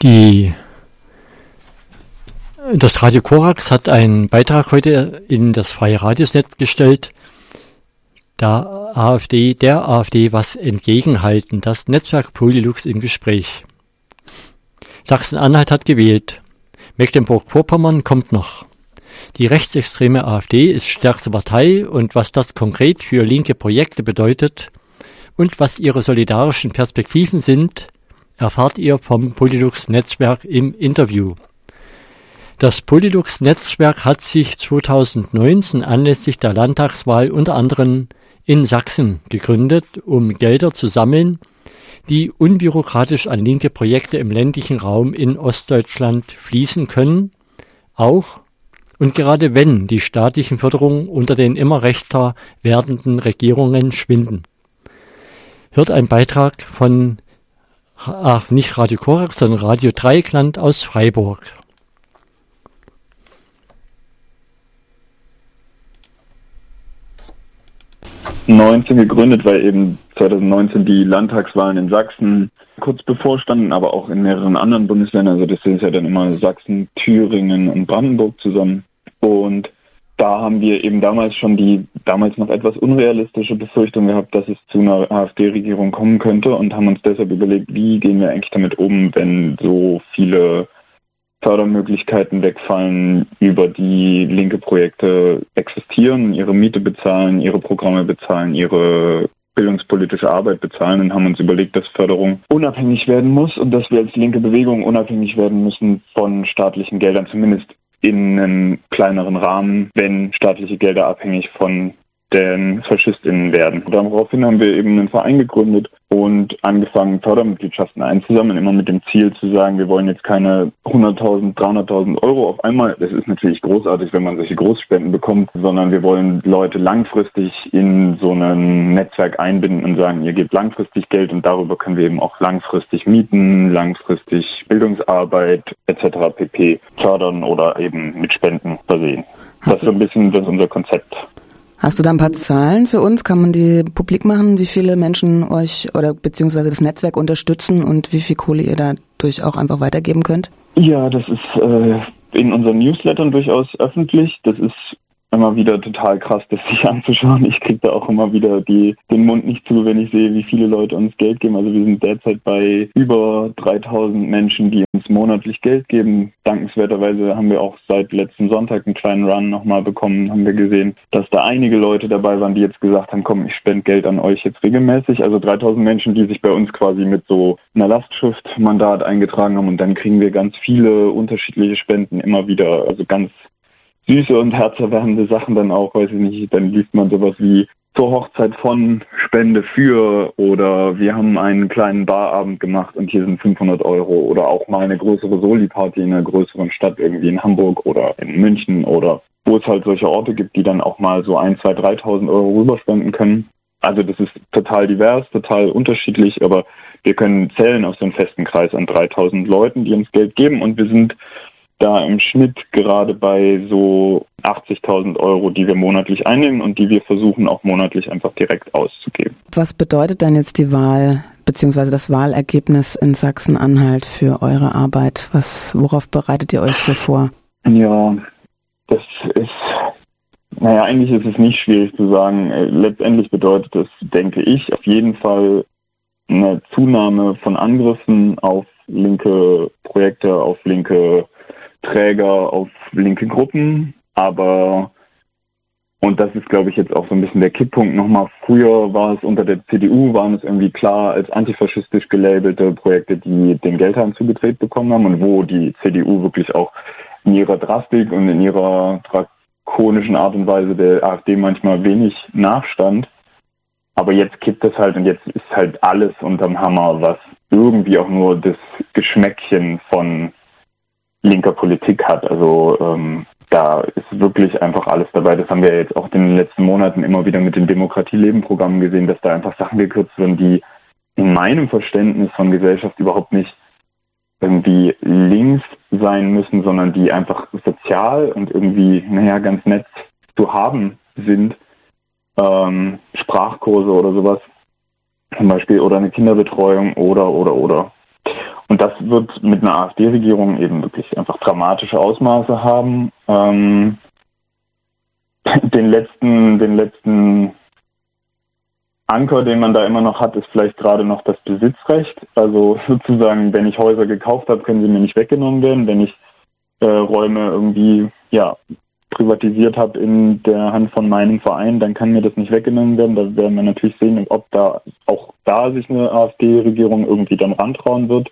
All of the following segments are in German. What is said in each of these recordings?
Die Das Radio Korax hat einen Beitrag heute in das Freie Radiosnetz gestellt, der AfD was entgegenhalten, das Netzwerk Polilux im Gespräch. Sachsen-Anhalt hat gewählt. Mecklenburg-Vorpommern kommt noch. Die rechtsextreme AfD ist stärkste Partei und was das konkret für linke Projekte bedeutet und was ihre solidarischen Perspektiven sind, erfahrt ihr vom Polilux-Netzwerk im Interview. Das Polilux-Netzwerk hat sich 2019 anlässlich der Landtagswahl unter anderem in Sachsen gegründet, um Gelder zu sammeln, die unbürokratisch an linke Projekte im ländlichen Raum in Ostdeutschland fließen können, auch und gerade wenn die staatlichen Förderungen unter den immer rechter werdenden Regierungen schwinden. Hört ein Beitrag von nicht Radio Korax, sondern Radio Dreieckland aus Freiburg. 19 gegründet, weil eben 2019 die Landtagswahlen in Sachsen kurz bevorstanden, aber auch in mehreren anderen Bundesländern. Also das sind ja dann immer Sachsen, Thüringen und Brandenburg zusammen. Und da haben wir eben damals schon die damals noch etwas unrealistische Befürchtung gehabt, dass es zu einer AfD-Regierung kommen könnte und haben uns deshalb überlegt, wie gehen wir eigentlich damit um, wenn so viele Fördermöglichkeiten wegfallen, über die linke Projekte existieren, ihre Miete bezahlen, ihre Programme bezahlen, ihre bildungspolitische Arbeit bezahlen und haben uns überlegt, dass Förderung unabhängig werden muss und dass wir als linke Bewegung unabhängig werden müssen von staatlichen Geldern, zumindest in einem kleineren Rahmen, wenn staatliche Gelder abhängig von den FaschistInnen werden. Daraufhin haben wir eben einen Verein gegründet und angefangen, Fördermitgliedschaften einzusammeln, immer mit dem Ziel zu sagen, wir wollen jetzt keine 100.000, 300.000 Euro auf einmal. Das ist natürlich großartig, wenn man solche Großspenden bekommt, sondern wir wollen Leute langfristig in so ein Netzwerk einbinden und sagen, ihr gebt langfristig Geld und darüber können wir eben auch langfristig Mieten, langfristig Bildungsarbeit etc. pp. Fördern oder eben mit Spenden versehen. Das ist so ein bisschen unser Konzept. Hast du da ein paar Zahlen für uns? Kann man die publik machen, wie viele Menschen euch oder beziehungsweise das Netzwerk unterstützen und wie viel Kohle ihr dadurch auch einfach weitergeben könnt? Ja, das ist in unseren Newslettern durchaus öffentlich. Das ist immer wieder total krass, das sich anzuschauen. Ich kriege da auch immer wieder den Mund nicht zu, wenn ich sehe, wie viele Leute uns Geld geben. Also wir sind derzeit bei über 3.000 Menschen, die uns monatlich Geld geben. Dankenswerterweise haben wir auch seit letzten Sonntag einen kleinen Run nochmal bekommen, haben wir gesehen, dass da einige Leute dabei waren, die jetzt gesagt haben, komm, ich spende Geld an euch jetzt regelmäßig. Also 3.000 Menschen, die sich bei uns quasi mit so einer Lastschriftmandat eingetragen haben und dann kriegen wir ganz viele unterschiedliche Spenden immer wieder, also ganz süße und herzerwärmende Sachen dann auch, weiß ich nicht, dann liest man sowas wie zur Hochzeit von Spende für oder wir haben einen kleinen Barabend gemacht und hier sind 500 Euro oder auch mal eine größere Soli-Party in einer größeren Stadt, irgendwie in Hamburg oder in München oder wo es halt solche Orte gibt, die dann auch mal so 1.000, 2.000, 3.000 Euro rüberspenden können. Also das ist total divers, total unterschiedlich, aber wir können zählen auf so einen festen Kreis an 3.000 Leuten, die uns Geld geben und wir sind da im Schnitt gerade bei so 80.000 Euro, die wir monatlich einnehmen und die wir versuchen auch monatlich einfach direkt auszugeben. Was bedeutet denn jetzt die Wahl bzw. das Wahlergebnis in Sachsen-Anhalt für eure Arbeit? Worauf bereitet ihr euch so vor? Ja, das ist, eigentlich ist es nicht schwierig zu sagen. Letztendlich bedeutet das, denke ich, auf jeden Fall eine Zunahme von Angriffen auf linke Projekte, auf linke Träger, auf linke Gruppen, aber, und das ist, glaube ich, jetzt auch so ein bisschen der Kipppunkt nochmal, früher war es unter der CDU, waren es irgendwie klar als antifaschistisch gelabelte Projekte, die den Geldhahn zugedreht bekommen haben und wo die CDU wirklich auch in ihrer Drastik und in ihrer drakonischen Art und Weise der AfD manchmal wenig nachstand. Aber jetzt kippt es halt und jetzt ist halt alles unterm Hammer, was irgendwie auch nur das Geschmäckchen von linker Politik hat. Also da ist wirklich einfach alles dabei. Das haben wir jetzt auch in den letzten Monaten immer wieder mit den Demokratie-Leben-Programmen gesehen, dass da einfach Sachen gekürzt werden, die in meinem Verständnis von Gesellschaft überhaupt nicht irgendwie links sein müssen, sondern die einfach sozial und irgendwie, ganz nett zu haben sind. Sprachkurse oder sowas zum Beispiel oder eine Kinderbetreuung oder. Und das wird mit einer AfD-Regierung eben wirklich einfach dramatische Ausmaße haben. Den letzten Anker, den man da immer noch hat, ist vielleicht gerade noch das Besitzrecht. Also sozusagen, wenn ich Häuser gekauft habe, können sie mir nicht weggenommen werden. Wenn ich Räume irgendwie privatisiert habe in der Hand von meinem Verein, dann kann mir das nicht weggenommen werden. Da werden wir natürlich sehen, ob da sich eine AfD-Regierung irgendwie dann rantrauen wird.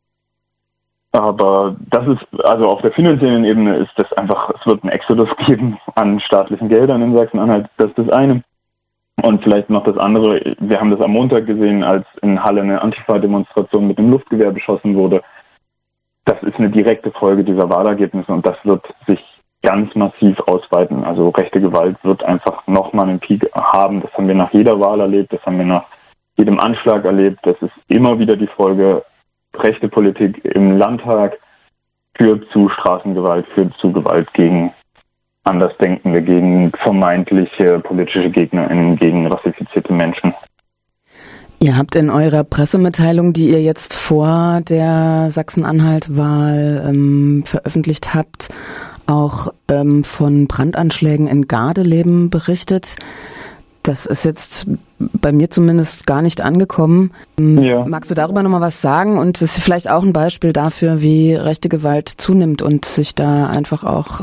Aber das ist, also auf der finanziellen Ebene ist das einfach, es wird einen Exodus geben an staatlichen Geldern in Sachsen-Anhalt. Das ist das eine. Und vielleicht noch das andere, wir haben das am Montag gesehen, als in Halle eine Antifa-Demonstration mit dem Luftgewehr beschossen wurde. Das ist eine direkte Folge dieser Wahlergebnisse und das wird sich ganz massiv ausweiten. Also rechte Gewalt wird einfach nochmal einen Peak haben. Das haben wir nach jeder Wahl erlebt, das haben wir nach jedem Anschlag erlebt. Das ist immer wieder die Folge. Rechte Politik im Landtag führt zu Straßengewalt, führt zu Gewalt gegen Andersdenkende, gegen vermeintliche politische GegnerInnen, gegen rassifizierte Menschen. Ihr habt in eurer Pressemitteilung, die ihr jetzt vor der Sachsen-Anhalt-Wahl veröffentlicht habt, auch von Brandanschlägen in Gardeleben berichtet. Das ist jetzt bei mir zumindest gar nicht angekommen. Ja. Magst du darüber nochmal was sagen? Und es ist vielleicht auch ein Beispiel dafür, wie rechte Gewalt zunimmt und sich da einfach auch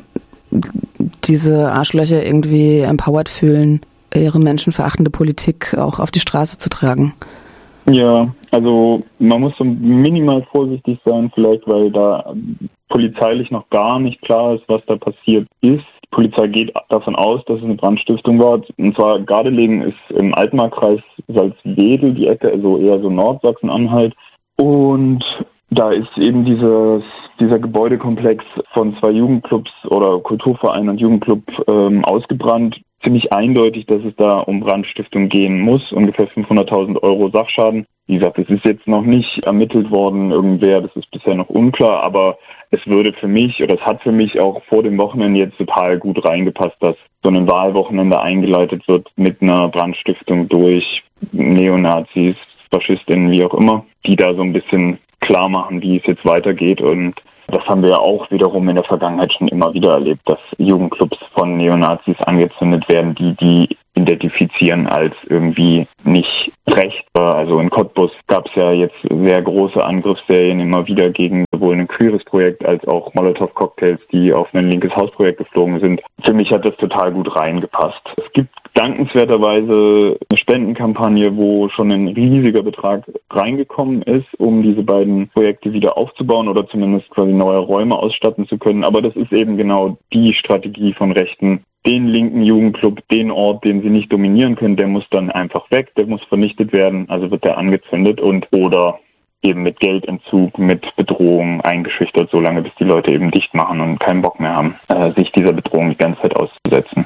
diese Arschlöcher irgendwie empowered fühlen, ihre menschenverachtende Politik auch auf die Straße zu tragen. Ja, also man muss so minimal vorsichtig sein vielleicht, weil da polizeilich noch gar nicht klar ist, was da passiert ist. Die Polizei geht davon aus, dass es eine Brandstiftung war. Und zwar Gardelegen ist im Altmarkkreis Salzwedel, die Ecke, also eher so Nordsachsen-Anhalt. Und da ist eben dieser Gebäudekomplex von 2 Jugendclubs oder Kulturverein und Jugendclub ausgebrannt. Ziemlich eindeutig, dass es da um Brandstiftung gehen muss. Ungefähr 500.000 Euro Sachschaden. Wie gesagt, es ist jetzt noch nicht ermittelt worden, irgendwer, das ist bisher noch unklar, aber es würde für mich, oder es hat für mich auch vor dem Wochenende jetzt total gut reingepasst, dass so ein Wahlwochenende eingeleitet wird mit einer Brandstiftung durch Neonazis, FaschistInnen, wie auch immer, die da so ein bisschen klar machen, wie es jetzt weitergeht. Und das haben wir ja auch wiederum in der Vergangenheit schon immer wieder erlebt, dass Jugendclubs von Neonazis angezündet werden, die identifizieren als irgendwie nicht recht. Also in Cottbus gab es ja jetzt sehr große Angriffsserien immer wieder gegen sowohl ein queeres Projekt als auch Molotow-Cocktails, die auf ein linkes Hausprojekt geflogen sind. Für mich hat das total gut reingepasst. Es gibt dankenswerterweise eine Spendenkampagne, wo schon ein riesiger Betrag reingekommen ist, um diese beiden Projekte wieder aufzubauen oder zumindest quasi neue Räume ausstatten zu können. Aber das ist eben genau die Strategie von Rechten. Den linken Jugendclub, den Ort, den sie nicht dominieren können, der muss dann einfach weg, der muss vernichtet werden, also wird der angezündet oder eben mit Geldentzug, mit Bedrohung eingeschüchtert, solange bis die Leute eben dicht machen und keinen Bock mehr haben, sich dieser Bedrohung die ganze Zeit auszusetzen.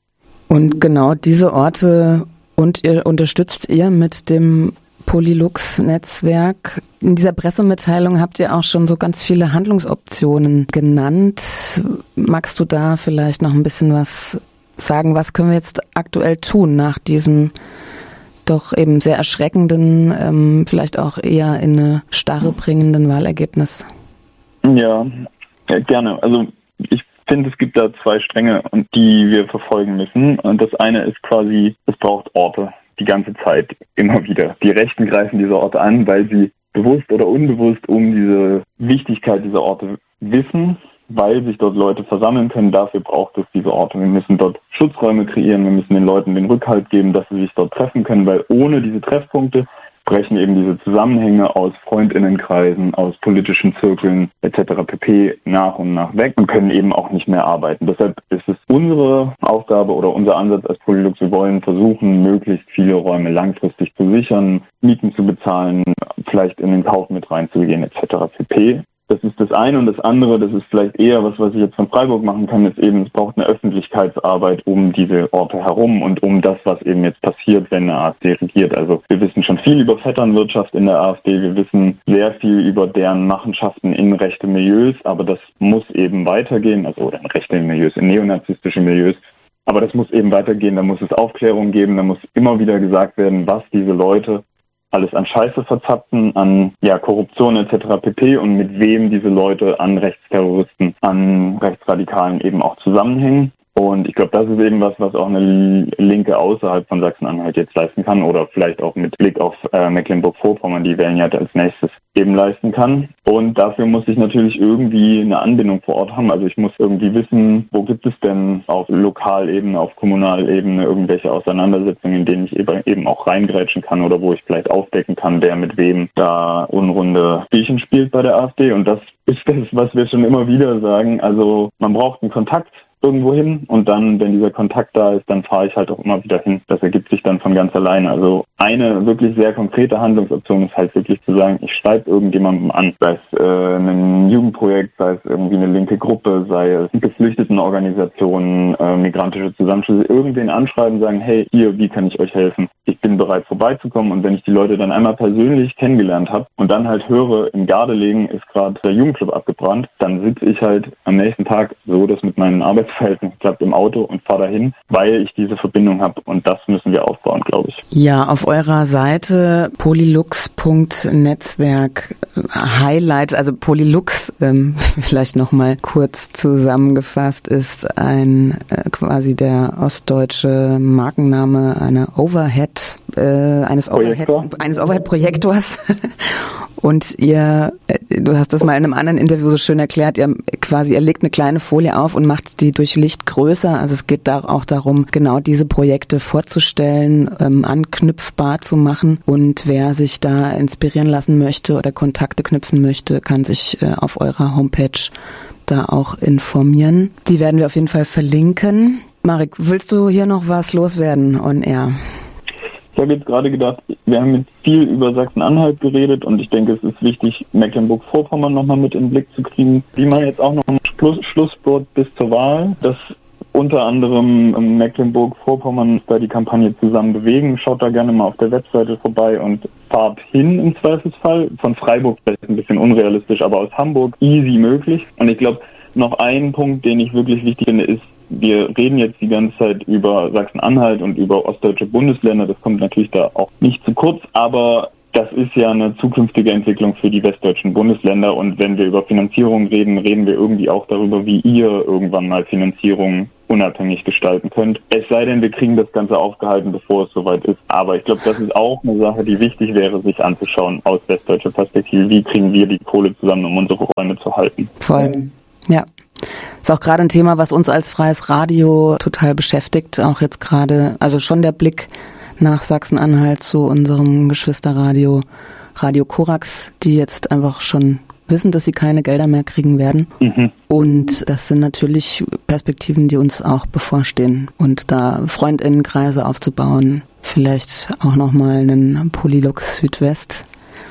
Und genau diese Orte unterstützt ihr mit dem Polylux-Netzwerk. In dieser Pressemitteilung habt ihr auch schon so ganz viele Handlungsoptionen genannt. Magst du da vielleicht noch ein bisschen was sagen? Was können wir jetzt aktuell tun nach diesem doch eben sehr erschreckenden, vielleicht auch eher in eine Starre bringenden Wahlergebnis? Ja, gerne. Also ich finde, es gibt da 2 Stränge, die wir verfolgen müssen. Und das eine ist quasi, es braucht Orte. Die ganze Zeit, immer wieder. Die Rechten greifen diese Orte an, weil sie bewusst oder unbewusst um diese Wichtigkeit dieser Orte wissen, weil sich dort Leute versammeln können. Dafür braucht es diese Orte. Wir müssen dort Schutzräume kreieren, wir müssen den Leuten den Rückhalt geben, dass sie sich dort treffen können, weil ohne diese Treffpunkte brechen eben diese Zusammenhänge aus FreundInnenkreisen, aus politischen Zirkeln etc. pp. Nach und nach weg und können eben auch nicht mehr arbeiten. Deshalb ist es unsere Aufgabe oder unser Ansatz als Polylux, wir wollen versuchen, möglichst viele Räume langfristig zu sichern, Mieten zu bezahlen, vielleicht in den Kauf mit reinzugehen etc. pp. Das ist das eine und das andere, das ist vielleicht eher was ich jetzt von Freiburg machen kann, ist eben, es braucht eine Öffentlichkeitsarbeit um diese Orte herum und um das, was eben jetzt passiert, wenn eine AfD regiert. Also wir wissen schon viel über Vetternwirtschaft in der AfD, wir wissen sehr viel über deren Machenschaften in rechte Milieus, aber das muss eben weitergehen, also oder in rechte Milieus, in neonazistische Milieus. Aber das muss eben weitergehen, da muss es Aufklärung geben, da muss immer wieder gesagt werden, was diese Leute alles an Scheiße verzapfen, an Korruption etc. pp. Und mit wem diese Leute an Rechtsterroristen, an Rechtsradikalen eben auch zusammenhängen. Und ich glaube, das ist eben was auch eine Linke außerhalb von Sachsen-Anhalt jetzt leisten kann oder vielleicht auch mit Blick auf Mecklenburg-Vorpommern, die wählen ja als nächstes, eben leisten kann. Und dafür muss ich natürlich irgendwie eine Anbindung vor Ort haben. Also ich muss irgendwie wissen, wo gibt es denn auf Lokalebene, auf Kommunalebene irgendwelche Auseinandersetzungen, in denen ich eben auch reingrätschen kann oder wo ich vielleicht aufdecken kann, wer mit wem da unrunde Spielchen spielt bei der AfD. Und das ist das, was wir schon immer wieder sagen. Also man braucht einen Kontakt irgendwo hin und dann, wenn dieser Kontakt da ist, dann fahre ich halt auch immer wieder hin. Das ergibt sich dann von ganz alleine. Also eine wirklich sehr konkrete Handlungsoption ist halt wirklich zu sagen, ich schreibe irgendjemandem an, sei es ein Jugendprojekt, sei es irgendwie eine linke Gruppe, sei es Geflüchtetenorganisationen, migrantische Zusammenschlüsse, irgendwen anschreiben, sagen, hey, hier, wie kann ich euch helfen? Ich bin bereit vorbeizukommen und wenn ich die Leute dann einmal persönlich kennengelernt habe und dann halt höre, im Gardelegen ist gerade der Jugendclub abgebrannt, dann sitze ich halt am nächsten Tag so, dass mit meinen Arbeitsverhältnissen klappt im Auto und fahre dahin, weil ich diese Verbindung habe und das müssen wir aufbauen, glaube ich. Ja, auf eurer Seite polylux.netzwerk Highlight, also Polylux, vielleicht nochmal kurz zusammengefasst, ist ein quasi der ostdeutsche Markenname eines Overhead-Projektors. Und ihr hast das mal in einem anderen Interview so schön erklärt, ihr legt eine kleine Folie auf und macht die durch Licht größer. Also es geht da auch darum, genau diese Projekte vorzustellen, anknüpfbar zu machen. Und wer sich da inspirieren lassen möchte oder Kontakte knüpfen möchte, kann sich auf eurer Homepage da auch informieren. Die werden wir auf jeden Fall verlinken. Marek, willst du hier noch was loswerden on air? Ich habe jetzt gerade gedacht, wir haben jetzt viel über Sachsen-Anhalt geredet und ich denke, es ist wichtig, Mecklenburg-Vorpommern nochmal mit in den Blick zu kriegen. Wie man jetzt auch noch ein Schlusswort bis zur Wahl, dass unter anderem Mecklenburg-Vorpommern da die Kampagne zusammen bewegen. Schaut da gerne mal auf der Webseite vorbei und fahrt hin im Zweifelsfall. Von Freiburg vielleicht ein bisschen unrealistisch, aber aus Hamburg easy möglich. Und ich glaube, noch ein Punkt, den ich wirklich wichtig finde, ist, wir reden jetzt die ganze Zeit über Sachsen-Anhalt und über ostdeutsche Bundesländer. Das kommt natürlich da auch nicht zu kurz, aber das ist ja eine zukünftige Entwicklung für die westdeutschen Bundesländer. Und wenn wir über Finanzierung reden, reden wir irgendwie auch darüber, wie ihr irgendwann mal Finanzierung unabhängig gestalten könnt. Es sei denn, wir kriegen das Ganze aufgehalten, bevor es soweit ist. Aber ich glaube, das ist auch eine Sache, die wichtig wäre, sich anzuschauen aus westdeutscher Perspektive. Wie kriegen wir die Kohle zusammen, um unsere Räume zu halten? Voll. Ja. Ist auch gerade ein Thema, was uns als freies Radio total beschäftigt. Auch jetzt gerade, also schon der Blick nach Sachsen-Anhalt zu unserem Geschwisterradio, Radio Korax, die jetzt einfach schon wissen, dass sie keine Gelder mehr kriegen werden. Mhm. Und das sind natürlich Perspektiven, die uns auch bevorstehen. Und da FreundInnenkreise aufzubauen, vielleicht auch nochmal einen Polylux Südwest.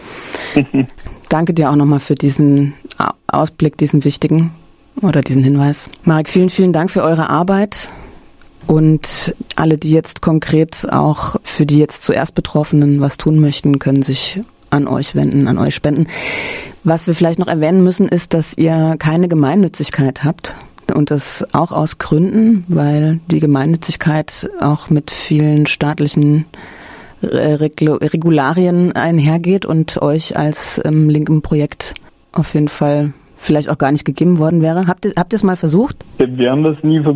Danke dir auch nochmal für diesen Ausblick, diesen wichtigen oder diesen Hinweis. Marek, vielen, vielen Dank für eure Arbeit und alle, die jetzt konkret auch für die jetzt zuerst Betroffenen was tun möchten, können sich an euch wenden, an euch spenden. Was wir vielleicht noch erwähnen müssen, ist, dass ihr keine Gemeinnützigkeit habt und das auch aus Gründen, weil die Gemeinnützigkeit auch mit vielen staatlichen Regularien einhergeht und euch als linkem Projekt auf jeden Fall vielleicht auch gar nicht gegeben worden wäre. Habt ihr es mal versucht? Wir haben das nie versucht.